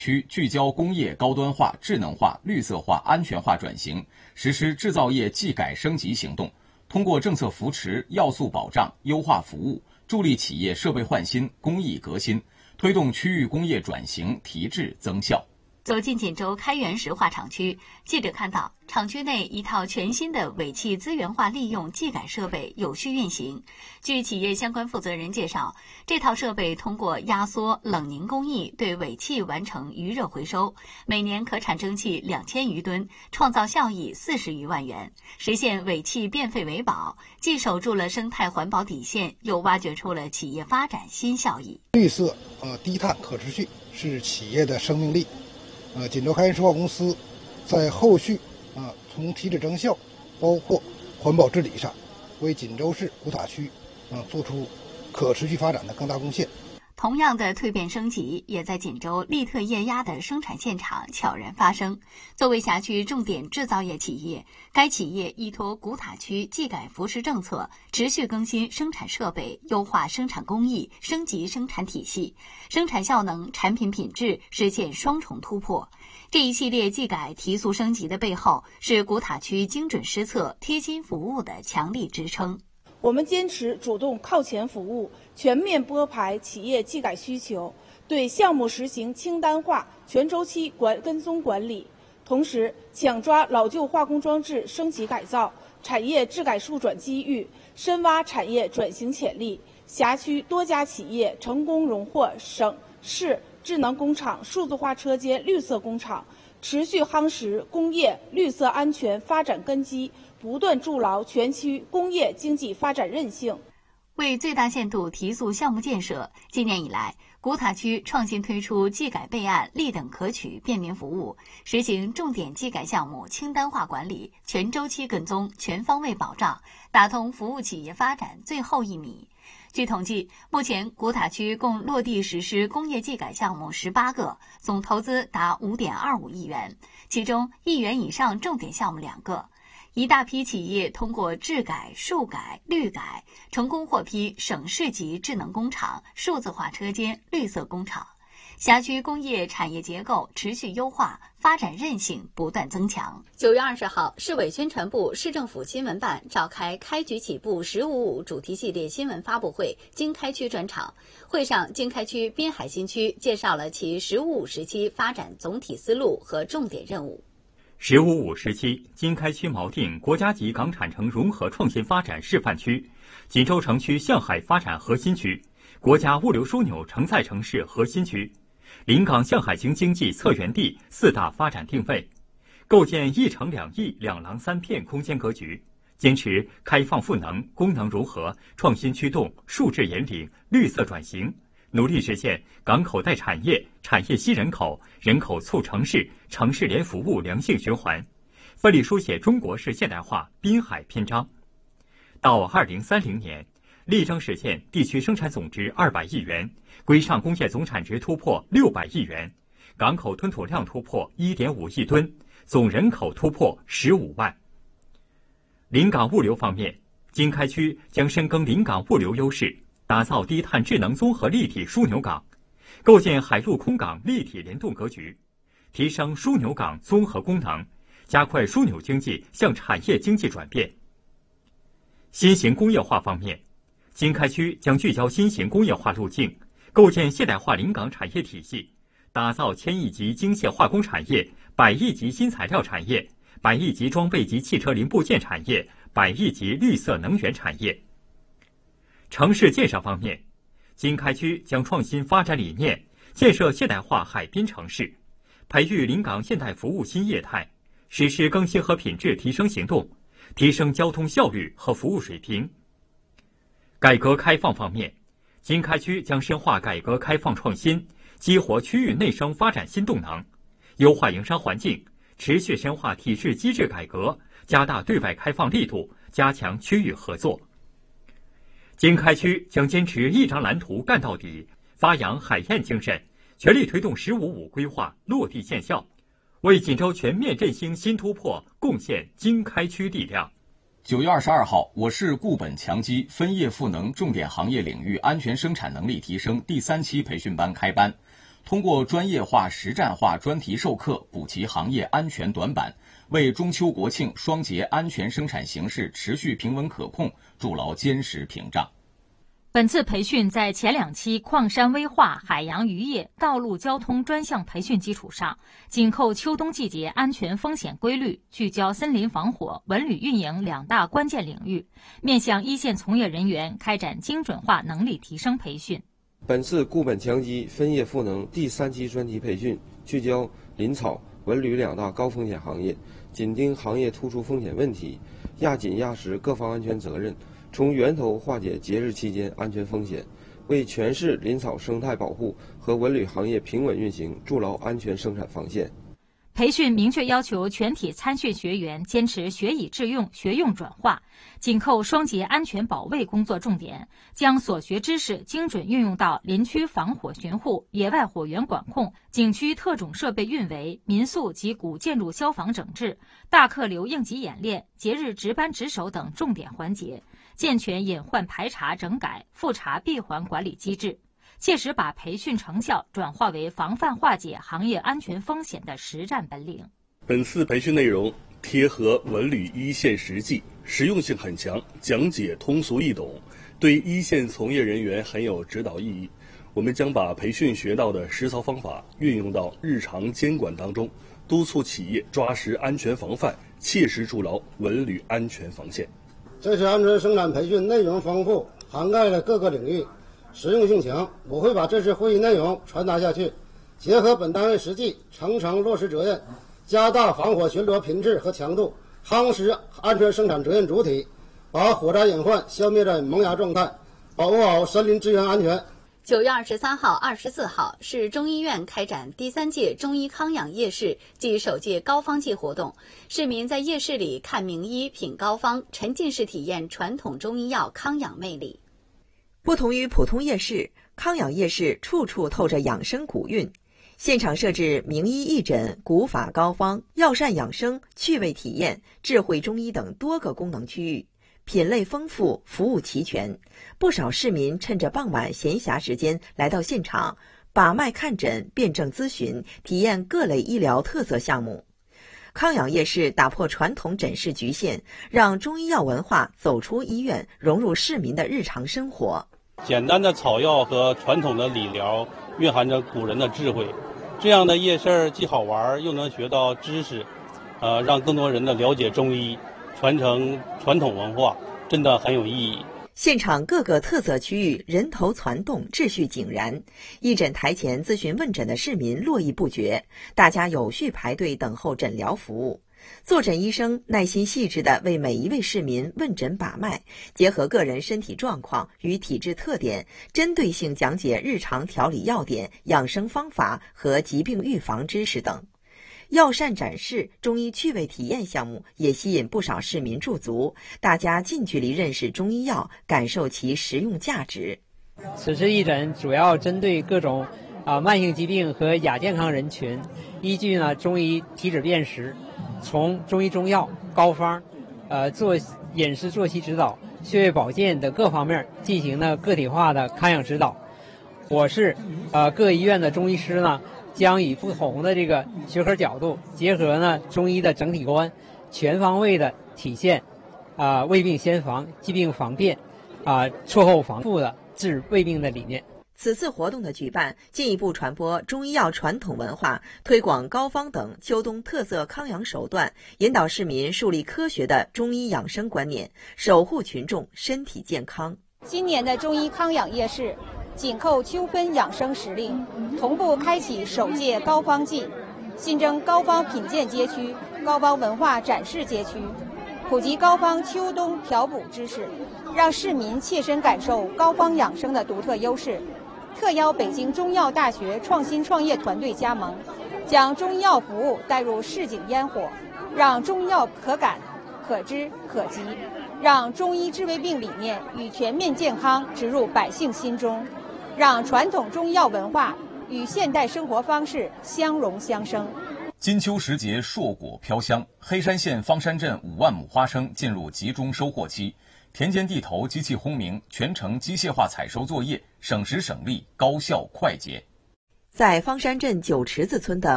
区聚焦工业高端化、智能化、绿色化、安全化转型，实施制造业技改升级行动，通过政策扶持、要素保障、优化服务，助力企业设备换新、工艺革新，推动区域工业转型提质增效。 走进锦州开元石化厂区，记者看到厂区内一套全新的尾气资源化利用技改设备有序运行。据企业相关负责人介绍，这套设备通过压缩、冷凝工艺对尾气完成余热回收，每年可产蒸汽2000余吨，创造效益40余万元，实现尾气变废为宝，既守住了生态环保底线，又挖掘出了企业发展新效益。 绿色、低碳、可持续是企业的生命力。锦州开元石化公司在后续从提质增效，包括环保治理上，为锦州市古塔区做出可持续发展的更大贡献。 同样的蜕变升级，也在锦州力特液压的生产现场悄然发生。作为辖区重点制造业企业，该企业依托古塔区技改扶持政策，持续更新生产设备，优化生产工艺，升级生产体系，生产效能、产品品质实现双重突破。这一系列技改提速升级的背后，是古塔区精准施策、贴心服务的强力支撑。 我们坚持主动靠前服务，全面拨排企业技改需求，对项目实行清单化、全周期跟踪管理，同时抢抓老旧化工装置升级改造、产业质改数转机遇，深挖产业转型潜力。辖区多家企业成功荣获省市智能工厂、数字化车间、绿色工厂，持续夯实工业绿色安全发展根基，不断筑牢全区工业经济发展韧性。 为最大限度提速项目建设，今年以来，古塔区创新推出技改备案立等可取便民服务，实行重点技改项目清单化管理、全周期跟踪、全方位保障，打通服务企业发展最后一米。据统计，目前古塔区共落地实施工业技改项目18个，总投资达5.25亿元，其中1亿元以上重点项目2个。一大批企业通过质改、数改、绿改，成功获批省市级智能工厂、数字化车间、绿色工厂。辖区工业产业结构持续优化，发展韧性不断增强。9月20号，市委宣传部、市政府新闻办召开开局起步“1055”主题系列新闻发布会经开区专场。会上，经开区滨海新区介绍了其“1055”时期发展总体思路和重点任务。 “1055”时期，经开区锚定国家级港产城融合创新发展示范区、锦州城区向海发展核心区、国家物流枢纽承载城市核心区、临港向海型经济策源地4大发展定位，构建1城2翼2廊3片空间格局，坚持开放赋能、功能融合、创新驱动、数质引领、绿色转型，努力实现港口带产业、产业吸人口、人口促城市、城市联服务良性循环，奋力书写中国式现代化滨海篇章。到2030年，力争实现地区生产总值200亿元，规上工业总产值突破600亿元，港口吞吐量突破1.5亿吨，总人口突破15万。临港物流方面，经开区将深耕临港物流优势，打造低碳智能综合立体枢纽港，构建海陆空港立体联动格局，提升枢纽港综合功能，加快枢纽经济向产业经济转变。新型工业化方面，经开区将聚焦新型工业化路径，构建现代化临港产业体系，打造1000亿级精细化工产业、100亿级新材料产业、100亿级装备及汽车零部件产业、100亿级绿色能源产业。城市建设方面，经开区将创新发展理念，建设现代化海滨城市，培育临港现代服务新业态，实施更新和品质提升行动，提升交通效率和服务水平。改革开放方面，经开区将深化改革开放创新，激活区域内生发展新动能，优化营商环境，持续深化体制机制改革，加大对外开放力度，加强区域合作。经开区将坚持一张蓝图干到底，发扬海燕精神，全力推动“1055”规划落地见效，为锦州全面振兴新突破贡献经开区力量。 9月22号，我市固本强基分业赋能重点行业领域安全生产能力提升第3期培训班开班。 通过专业化、实战化专题授课，补齐行业安全短板，为中秋国庆双节安全生产形势持续平稳可控筑牢坚实屏障。 本次培训在前2期矿山危化、海洋渔业、道路交通专项培训基础上，紧扣秋冬季节安全风险规律，聚焦森林防火、文旅运营2大关键领域，面向一线从业人员开展精准化能力提升培训。 本次固本强基、分业赋能第3期专题培训聚焦林草、文旅2大高风险行业，紧盯行业突出风险问题，压紧压实各方安全责任，从源头化解节日期间安全风险，为全市林草生态保护和文旅行业平稳运行筑牢安全生产防线。 培训明确要求全体参训学员坚持学以致用、学用转化，紧扣双节安全保卫工作重点，将所学知识精准运用到林区防火巡护、野外火源管控、景区特种设备运维、民宿及古建筑消防整治、大客流应急演练、节日值班值守等重点环节，健全隐患排查整改、复查闭环管理机制，切实把培训成效转化为防范化解行业安全风险的实战本领。 本次培训内容贴合文旅一线实际，实用性很强，讲解通俗易懂，对一线从业人员很有指导意义。我们将把培训学到的实操方法运用到日常监管当中，督促企业抓实安全防范，切实筑牢文旅安全防线。 这次安全生产培训内容丰富，涵盖了各个领域，实用性强。我会把这次会议内容传达下去，结合本单位实际，层层落实责任，加大防火巡逻频次和强度，夯实安全生产责任主体，把火灾隐患消灭在萌芽状态，保护好森林资源安全。 9月23号、24号是中医院开展第3届中医康养夜市暨首届膏方季活动，市民在夜市里看名医、品膏方，沉浸式体验传统中医药康养魅力。 不同于普通夜市，康养夜市处处透着养生古韵。现场设置名医义诊、古法膏方、药膳养生、趣味体验、智慧中医等多个功能区域，品类丰富，服务齐全。不少市民趁着傍晚闲暇时间来到现场，把脉看诊、辩证咨询，体验各类医疗特色项目。康养夜市打破传统诊室局限，让中医药文化走出医院，融入市民的日常生活。 简单的草药和传统的理疗蕴含着古人的智慧，这样的夜市既好玩又能学到知识，让更多人的了解中医，传承传统文化，真的很有意义。 现场各个特色区域人头攒动，秩序井然，义诊台前咨询问诊的市民络绎不绝，大家有序排队等候诊疗服务。坐诊医生耐心细致地为每一位市民问诊把脉，结合个人身体状况与体质特点，针对性讲解日常调理要点、养生方法和疾病预防知识等。药膳展示、中医趣味体验项目也吸引不少市民驻足，大家近距离认识中医药，感受其实用价值。 此次义诊主要针对各种慢性疾病和亚健康人群，依据中医体质辨识，从中医中药、膏方、做饮食作息指导、穴位保健等各方面进行了个体化的康养指导。我是各医院的中医师将以不同的这个学科角度，结合中医的整体观，全方位的体现未病先防、疾病防变、术后防复的治未病的理念。 此次活动的举办，进一步传播中医药传统文化，推广膏方等秋冬特色康养手段，引导市民树立科学的中医养生观念，守护群众身体健康。 今年的中医康养夜市紧扣秋分养生时令，同步开启首届膏方季，新增膏方品鉴街区、膏方文化展示街区，普及膏方秋冬调补知识，让市民切身感受膏方养生的独特优势。特邀北京中药大学创新创业团队加盟，将中医药服务带入市井烟火，让中医药可感、可知、可及，让中医治未病理念与全面健康植入百姓心中，让传统中医药文化与现代生活方式相融相生。 金秋时节，硕果飘香，黑山县方山镇5万亩花生进入集中收获期，田间地头机器轰鸣，全程机械化采收作业，省时省力，高效快捷。 在方山镇九池子村的